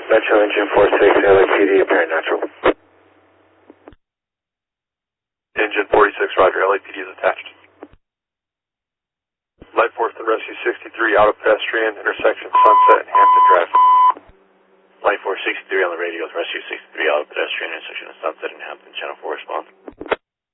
Metro Engine 46, LAPD, apparent natural. Engine 46, roger, LAPD is attached. Light Force to Rescue 63, out of pedestrian, intersection Sunset and Hampton Drive. Light Force 63 on the radio with Rescue 63, out of pedestrian, intersection Sunset and Hampton, channel 4 response.